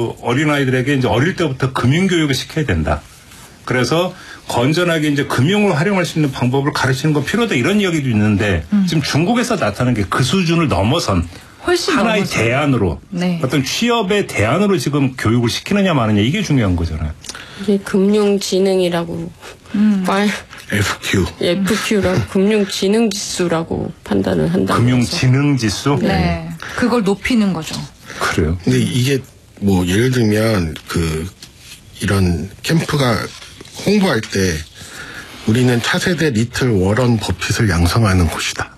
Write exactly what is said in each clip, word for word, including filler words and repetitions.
그 어린아이들에게 이제 어릴 때부터 금융교육을 시켜야 된다. 그래서 건전하게 이제 금융을 활용할 수 있는 방법을 가르치는 건 필요하다 이런 이야기도 있는데 음. 지금 중국에서 나타난 게 그 수준을 넘어선 훨씬 하나의 넘어서. 대안으로 네. 어떤 취업의 대안으로 지금 교육을 시키느냐 마느냐 이게 중요한 거잖아요. 이게 금융지능이라고 음. 에프큐. 에프큐라고 금융지능지수라고 판단을 한다. 금융지능지수? 네. 네. 그걸 높이는 거죠. 그래요. 근데 이게 뭐 예를 들면 그 이런 캠프가 홍보할 때 우리는 차세대 리틀 워런 버핏을 양성하는 곳이다.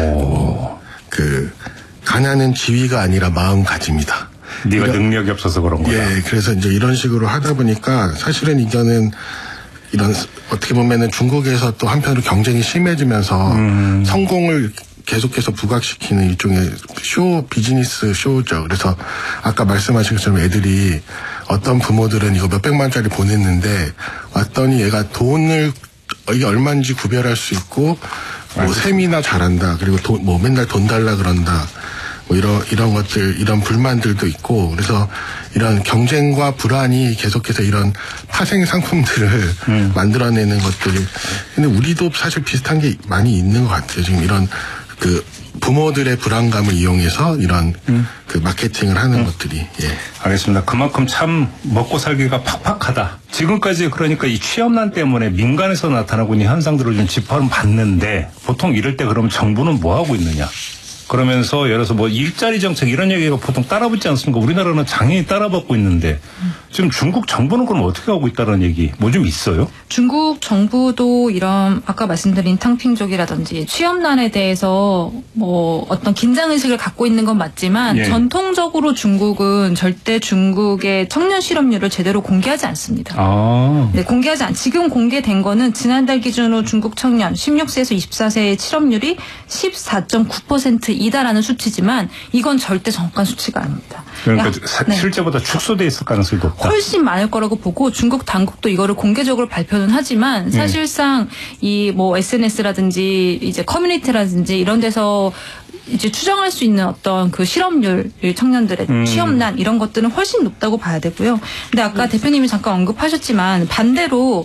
오. 그 가난은 지위가 아니라 마음가짐이다. 네가 이런, 능력이 없어서 그런 거다. 예, 그래서 이제 이런 식으로 하다 보니까 사실은 이거는 이런 어떻게 보면은 중국에서 또 한편으로 경쟁이 심해지면서 음. 성공을 계속해서 부각시키는 일종의 쇼, 비즈니스 쇼죠. 그래서 아까 말씀하신 것처럼 애들이 어떤 부모들은 이거 몇백만짜리 보냈는데 왔더니 얘가 돈을 이게 얼마인지 구별할 수 있고 뭐 셈이나 잘한다. 그리고 돈, 뭐 맨날 돈 달라 그런다. 뭐 이런 이런 것들 이런 불만들도 있고 그래서 이런 경쟁과 불안이 계속해서 이런 파생 상품들을 음. 만들어내는 것들이 근데 우리도 사실 비슷한 게 많이 있는 것 같아요. 지금 이런 그 부모들의 불안감을 이용해서 이런 음. 그 마케팅을 하는 음. 것들이 예. 알겠습니다. 그만큼 참 먹고 살기가 팍팍하다. 지금까지 그러니까 이 취업난 때문에 민간에서 나타나고 있는 현상들을 좀 짚어는 봤는데 보통 이럴 때 그러면 정부는 뭐 하고 있느냐? 그러면서 예를 들어서 뭐 일자리 정책 이런 얘기가 보통 따라붙지 않습니까? 우리나라는 당연히 따라붙고 있는데 지금 중국 정부는 그럼 어떻게 하고 있다는 얘기 뭐 좀 있어요? 중국 정부도 이런 아까 말씀드린 탕핑족이라든지 취업난에 대해서 뭐 어떤 긴장의식을 갖고 있는 건 맞지만 예. 전통적으로 중국은 절대 중국의 청년 실업률을 제대로 공개하지 않습니다. 아. 네, 공개하지 않. 지금 공개된 거는 지난달 기준으로 중국 청년 십육 세에서 이십사 세의 실업률이 십사 점 구 퍼센트이다라는 수치지만 이건 절대 정확한 수치가 아닙니다. 그러니까 야, 네. 실제보다 축소돼 있을 가능성이 높다. 훨씬 많을 거라고 보고 중국 당국도 이거를 공개적으로 발표는 하지만 사실상 이 뭐 에스엔에스라든지 이제 커뮤니티라든지 이런 데서 이제 추정할 수 있는 어떤 그 실업률, 청년들의 음. 취업난 이런 것들은 훨씬 높다고 봐야 되고요. 근데 아까 음. 대표님이 잠깐 언급하셨지만 반대로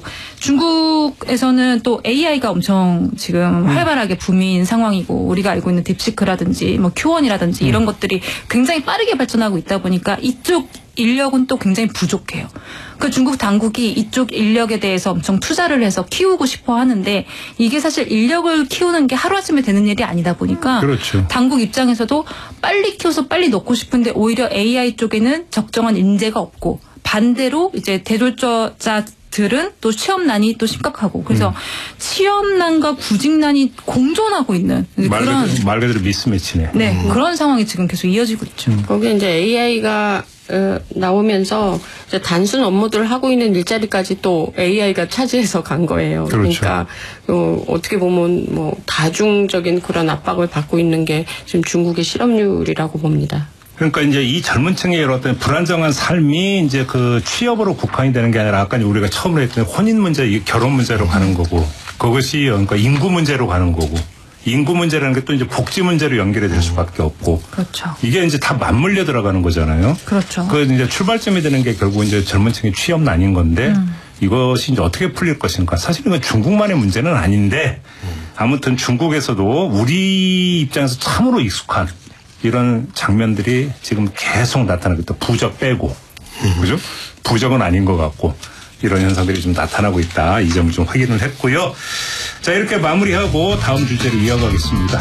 중국에서는 또 에이아이가 엄청 지금 음. 활발하게 붐인 상황이고 우리가 알고 있는 딥시크라든지 뭐 큐원이라든지 음. 이런 것들이 굉장히 빠르게 발전하고 있다 보니까 이쪽 인력은 또 굉장히 부족해요. 그 중국 당국이 이쪽 인력에 대해서 엄청 투자를 해서 키우고 싶어 하는데 이게 사실 인력을 키우는 게 하루아침에 되는 일이 아니다 보니까 그렇죠. 당국 입장에서도 빨리 키워서 빨리 넣고 싶은데 오히려 에이아이 쪽에는 적정한 인재가 없고 반대로 이제 대졸자 들은 또 취업난이 또 심각하고 그래서 음. 취업난과 구직난이 공존하고 있는 말 그런 그대로, 말 그대로 미스매치네. 네 음. 그런 상황이 지금 계속 이어지고 있죠. 음. 거기에 이제 에이아이가 어, 나오면서 이제 단순 업무들을 하고 있는 일자리까지 또 에이아이가 차지해서 간 거예요. 그렇죠. 그러니까 어, 어떻게 보면 뭐 다중적인 그런 압박을 받고 있는 게 지금 중국의 실업률이라고 봅니다. 그러니까 이제 이 젊은 층의 이런 어떤 불안정한 삶이 이제 그 취업으로 국한이 되는 게 아니라 아까 우리가 처음으로 했던 혼인 문제, 결혼 문제로 가는 거고 그것이 그러니까 인구 문제로 가는 거고 인구 문제라는 게 또 이제 복지 문제로 연결이 될 수밖에 없고 그렇죠. 이게 이제 다 맞물려 들어가는 거잖아요. 그렇죠. 그 이제 출발점이 되는 게 결국 이제 젊은 층의 취업난인 건데 음. 이것이 이제 어떻게 풀릴 것인가. 사실 이건 중국만의 문제는 아닌데 아무튼 중국에서도 우리 입장에서 참으로 익숙한 이런 장면들이 지금 계속 나타나고 있다. 부적 빼고. 음. 그죠? 부적은 아닌 것 같고 이런 현상들이 좀 나타나고 있다. 이 점을 좀 확인을 했고요. 자, 이렇게 마무리하고 다음 주제로 이어가겠습니다.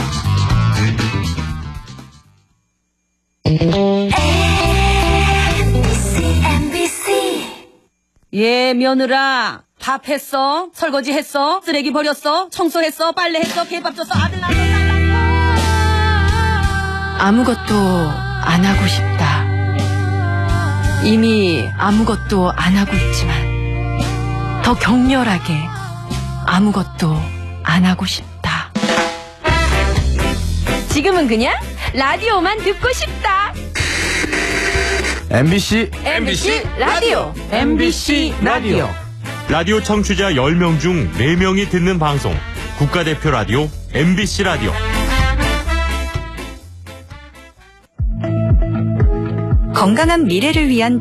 예, 며느라. 밥 했어? 설거지 했어? 쓰레기 버렸어? 청소했어? 빨래했어? 개밥 줬어? 아들 낳았어? 딸 낳았어? 아무것도 안 하고 싶다. 이미 아무것도 안 하고 있지만 더 격렬하게 아무것도 안 하고 싶다. 지금은 그냥 라디오만 듣고 싶다. 엠비씨 엠비씨 라디오 엠비씨 라디오 라디오 청취자 열 명 중 네 명이 듣는 방송 국가대표 라디오 엠비씨 라디오 건강한 미래를 위한